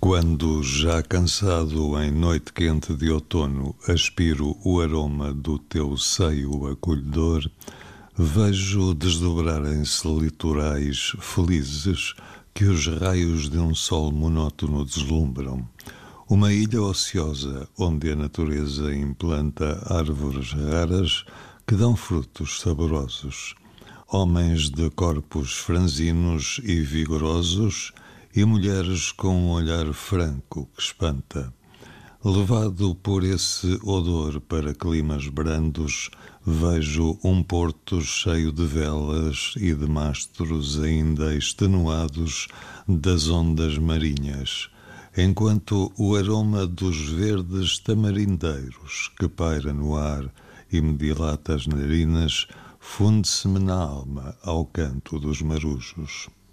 Quando, já cansado em noite quente de outono, aspiro o aroma do teu seio acolhedor, vejo desdobrarem-se litorais felizes que os raios de um sol monótono deslumbram. Uma ilha ociosa onde a natureza implanta árvores raras que dão frutos saborosos. Homens de corpos franzinos e vigorosos e mulheres com um olhar franco que espanta. Levado por esse odor para climas brandos, vejo um porto cheio de velas e de mastros ainda extenuados das ondas marinhas, enquanto o aroma dos verdes tamarindeiros que paira no ar e me dilata as narinas funde-se-me na alma ao canto dos marujos.